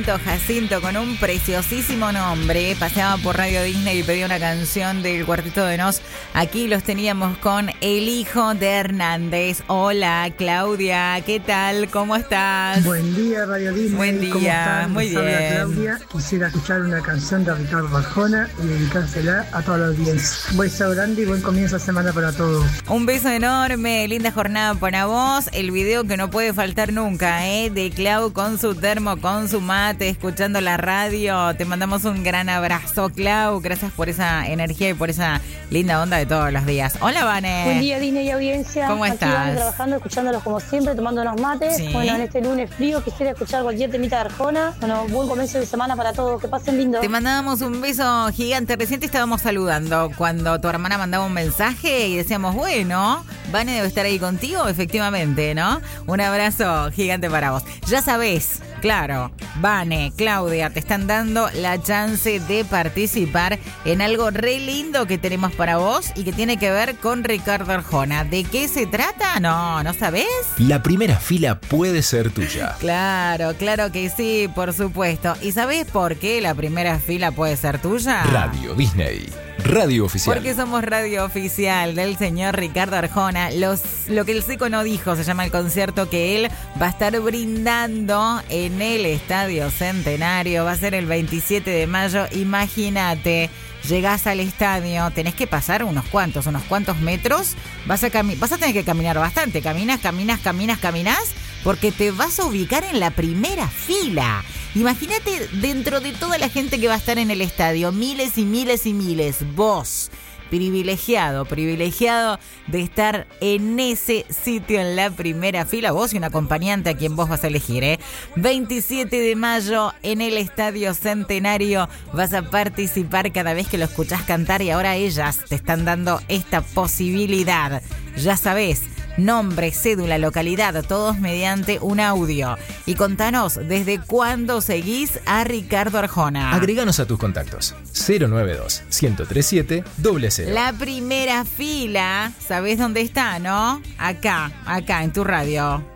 Jacinto, con un preciosísimo nombre. Paseaba por Radio Disney y pedía una canción del Cuarteto de Nos. Aquí los teníamos con El Hijo de Hernández. Hola, Claudia, ¿qué tal? ¿Cómo estás? Buen día, Radio Disney. Buen día, ¿cómo están? muy Les habla bien. Claudia. Quisiera escuchar una canción de Ricardo Arjona y dedicársela a toda la audiencia. Un beso grande y buen comienzo de semana para todos. Un beso enorme, linda jornada para vos. El video que no puede faltar nunca, de Clau con su termo, con su mate, escuchando la radio. Te mandamos un gran abrazo, Clau. Gracias por esa energía y por esa linda onda de todos los días. Hola, Vane. Buen día, Disney y audiencia. ¿Cómo Aquí estás? Vane, trabajando, escuchándolos como siempre, tomando unos mates. Sí. Bueno, en este lunes frío quisiera escuchar cualquier temita de Arjona. Bueno, buen comienzo de semana para todos. Que pasen lindo. Te mandábamos un beso gigante. Recién te estábamos saludando cuando tu hermana mandaba un mensaje y decíamos, bueno, Vane debe estar ahí contigo, efectivamente, ¿no? Un abrazo gigante para vos. Ya sabés, claro, Vane, Claudia, te están dando la chance de participar en algo re lindo que tenemos para vos y que tiene que ver con Ricardo Arjona. ¿De qué se trata? ¿No sabés? La primera fila puede ser tuya. Claro que sí, por supuesto. ¿Y sabés por qué la primera fila puede ser tuya? Radio Disney, radio oficial. Porque somos radio oficial del señor Ricardo Arjona. Lo que el Seco no dijo, se llama el concierto que él va a estar brindando en el Estadio Centenario. Va a ser el 27 de mayo. Imagínate, llegás al estadio, tenés que pasar unos cuantos metros. Vas a tener que caminar bastante. Caminas, porque te vas a ubicar en la primera fila. Imagínate dentro de toda la gente que va a estar en el estadio, miles y miles y miles. Vos, privilegiado de estar en ese sitio en la primera fila. Vos y un acompañante a quien vos vas a elegir, 27 de mayo en el Estadio Centenario. Vas a participar cada vez que lo escuchás cantar y ahora ellas te están dando esta posibilidad. Ya sabés, nombre, cédula, localidad, todos mediante un audio. Y contanos, ¿desde cuándo seguís a Ricardo Arjona? Agreganos a tus contactos. 092-1037-00. La primera fila, ¿sabés dónde está, no? Acá, en tu radio.